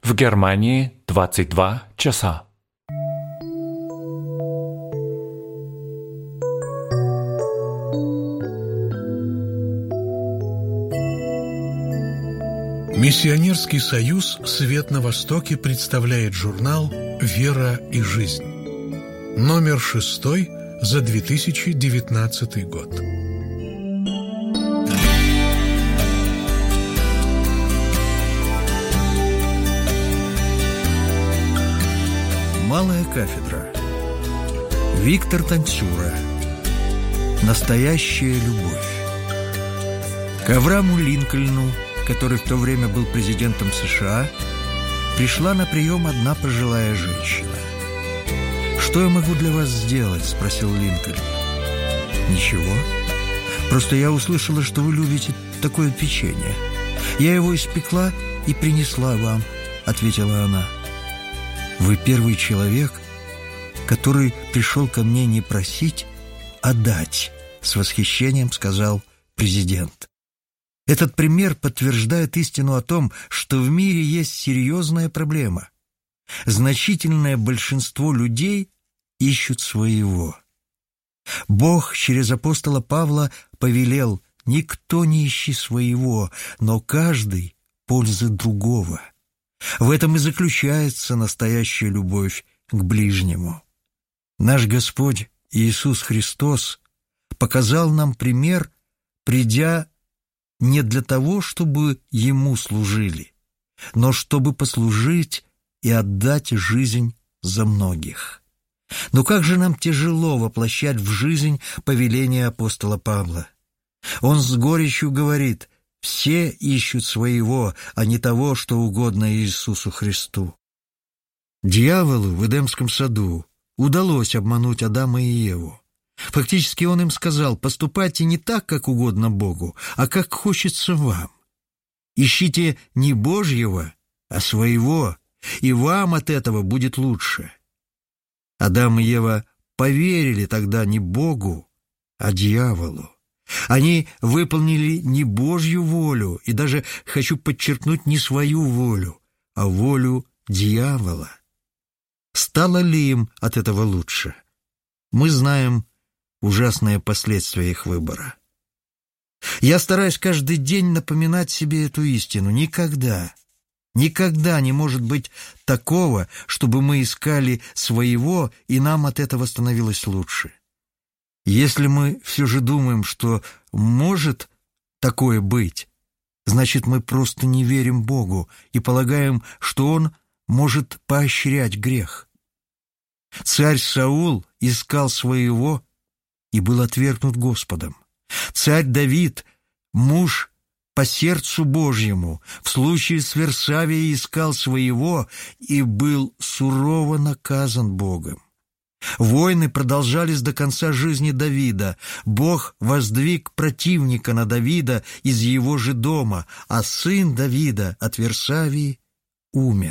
В Германии 22 часа. Миссионерский союз «Свет на Востоке» представляет журнал «Вера и жизнь». Номер 6 за 2019 год. Малая кафедра. Виктор Танцюра. Настоящая любовь. К Аврааму Линкольну, который в то время был президентом США, пришла на прием одна пожилая женщина. «Что я могу для вас сделать?» – спросил Линкольн. «Ничего. Просто я услышала, что вы любите такое печенье. Я его испекла и принесла вам», – ответила она. «Вы первый человек, который пришел ко мне не просить, а дать», – с восхищением сказал президент. Этот пример подтверждает истину о том, что в мире есть серьезная проблема. Значительное большинство людей ищут своего. Бог через апостола Павла повелел: «Никто не ищи своего, но каждый пользы другого». В этом и заключается настоящая любовь к ближнему. Наш Господь Иисус Христос показал нам пример, придя не для того, чтобы Ему служили, но чтобы послужить и отдать жизнь за многих. Но как же нам тяжело воплощать в жизнь повеление апостола Павла. Он с горечью говорит: «Все ищут своего, а не того, что угодно Иисусу Христу». Дьяволу в Эдемском саду удалось обмануть Адама и Еву. Фактически он им сказал: «Поступайте не так, как угодно Богу, а как хочется вам. Ищите не Божьего, а своего, и вам от этого будет лучше». Адам и Ева поверили тогда не Богу, а дьяволу. Они выполнили не Божью волю, и даже, хочу подчеркнуть, не свою волю, а волю дьявола. Стало ли им от этого лучше? Мы знаем ужасные последствия их выбора. Я стараюсь каждый день напоминать себе эту истину. Никогда не может быть такого, чтобы мы искали своего, и нам от этого становилось лучше. Если мы все же думаем, что может такое быть, значит, мы просто не верим Богу и полагаем, что Он может поощрять грех. Царь Саул искал своего и был отвергнут Господом. Царь Давид, муж по сердцу Божьему, в случае с Версавией искал своего и был сурово наказан Богом. Войны продолжались до конца жизни Давида. Бог воздвиг противника на Давида из его же дома, а сын Давида от Версавии умер.